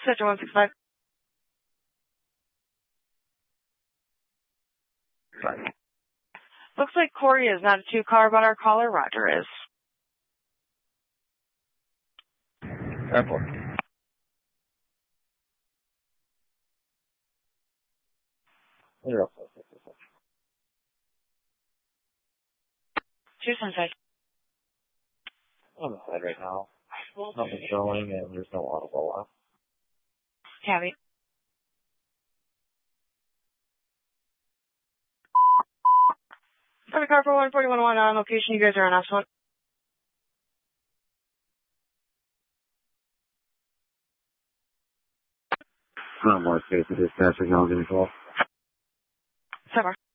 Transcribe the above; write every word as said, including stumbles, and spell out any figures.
Center one six five. Sorry. Looks like Corey is not a two-car, but our caller Roger is. Airport. Zero four six six. Two Sunset. On the side right now. Nothing showing, and there's no audible left. Tabby. Sorry, car for one forty-one one on location. You guys are on us one. No more space. Dispatcher, now give me a call. Summer.